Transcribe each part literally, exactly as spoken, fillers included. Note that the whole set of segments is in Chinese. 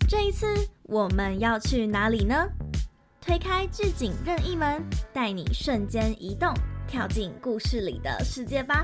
这一次我们要去哪里呢？推开置景任意门，带你瞬间移动，跳进故事里的世界吧。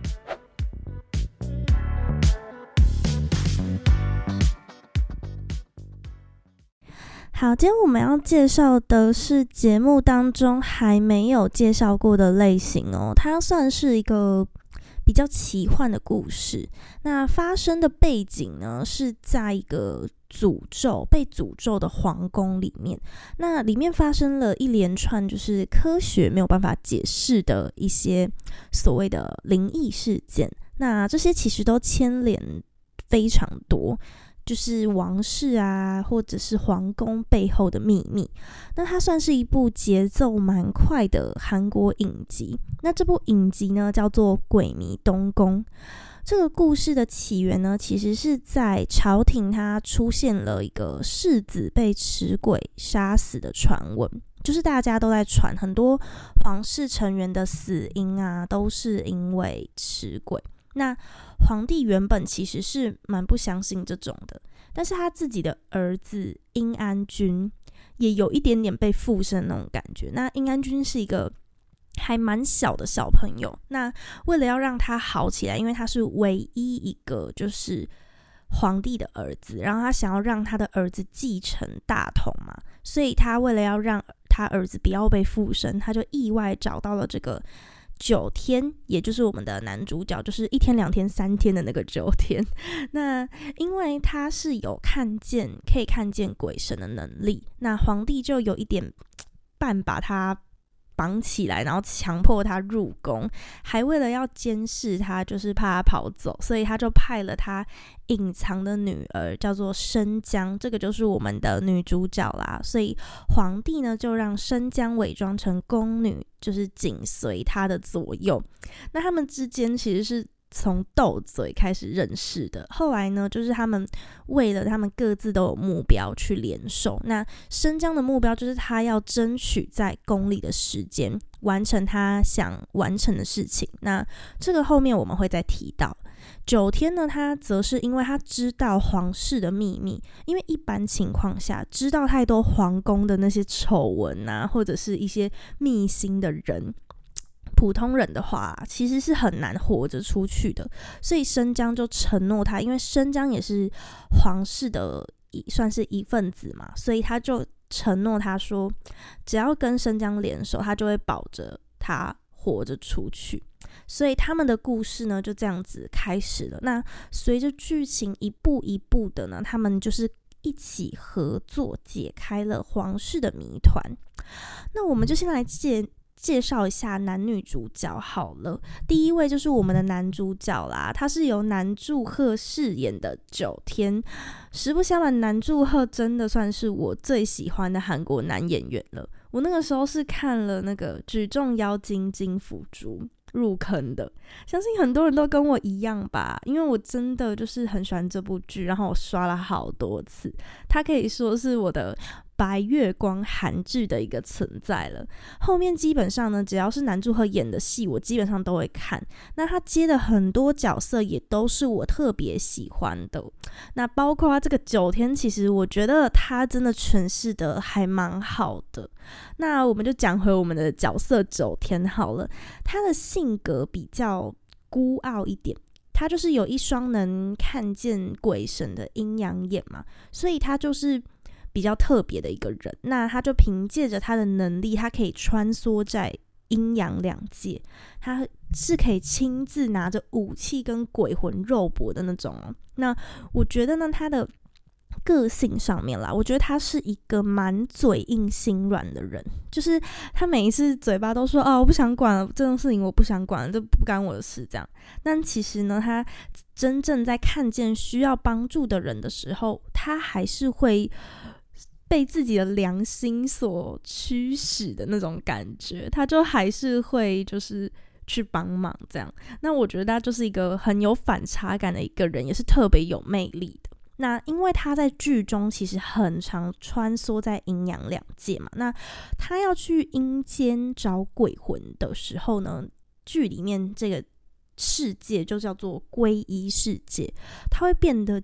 好，今天我们要介绍的是节目当中还没有介绍过的类型哦，它算是一个比较奇幻的故事。那发生的背景呢，是在一个诅咒被诅咒的皇宫里面，那里面发生了一连串就是科学没有办法解释的一些所谓的灵异事件，那这些其实都牵连非常多，就是王室啊或者是皇宫背后的秘密。那它算是一部节奏蛮快的韩国影集，那这部影集呢叫做《鬼迷东宫》。这个故事的起源呢，其实是在朝廷它出现了一个世子被持鬼杀死的传闻，就是大家都在传很多皇室成员的死因啊，都是因为持鬼。那皇帝原本其实是蛮不相信这种的，但是他自己的儿子殷安君也有一点点被附身那种感觉。那殷安君是一个还蛮小的小朋友，那为了要让他好起来，因为他是唯一一个就是皇帝的儿子，然后他想要让他的儿子继承大统嘛，所以他为了要让他儿子不要被附身，他就意外找到了这个九天，也就是我们的男主角，就是一天两天三天的那个九天。那因为他是有看见可以看见鬼神的能力，那皇帝就有一点半把他绑起来，然后强迫他入宫，还为了要监视他，就是怕他跑走，所以他就派了他隐藏的女儿叫做申江，这个就是我们的女主角啦。所以皇帝呢就让申江伪装成宫女，就是紧随他的左右。那他们之间其实是从斗嘴开始认识的，后来呢就是他们为了他们各自都有目标去联手。那申江的目标就是他要争取在宫里的时间完成他想完成的事情，那这个后面我们会再提到。九天呢，他则是因为他知道皇室的秘密，因为一般情况下知道太多皇宫的那些丑闻啊，或者是一些秘辛的人，普通人的话其实是很难活着出去的，所以申江就承诺他，因为申江也是皇室的算是一份子嘛，所以他就承诺他说只要跟申江联手，他就会保着他活着出去。所以他们的故事呢就这样子开始了。那随着剧情一步一步的呢，他们就是一起合作解开了皇室的谜团。那我们就先来介介绍一下男女主角好了。第一位就是我们的男主角啦，他是由南柱赫饰演的九天。实不相瞒，南柱赫真的算是我最喜欢的韩国男演员了。我那个时候是看了那个举重妖精金福珠入坑的，相信很多人都跟我一样吧，因为我真的就是很喜欢这部剧，然后我刷了好多次，它可以说是我的白月光韩剧的一个存在了。后面基本上呢，只要是男主赫演的戏，我基本上都会看。那他接的很多角色也都是我特别喜欢的。那包括他这个九天，其实我觉得他真的诠释的还蛮好的。那我们就讲回我们的角色九天好了，他的性格比较孤傲一点。他就是有一双能看见鬼神的阴阳眼嘛，所以他就是比较特别的一个人。那他就凭借着他的能力，他可以穿梭在阴阳两界，他是可以亲自拿着武器跟鬼魂肉搏的那种哦。那我觉得呢，他的个性上面啦，我觉得他是一个蛮嘴硬心软的人，就是他每一次嘴巴都说哦，我不想管了，这种事情我不想管了，这不干我的事这样。但其实呢，他真正在看见需要帮助的人的时候，他还是会被自己的良心所驱使的那种感觉，他就还是会就是去帮忙这样。那我觉得他就是一个很有反差感的一个人，也是特别有魅力的。那因为他在剧中其实很常穿梭在阴阳两界嘛，那他要去阴间找鬼魂的时候呢，剧里面这个世界就叫做皈依世界，它会变得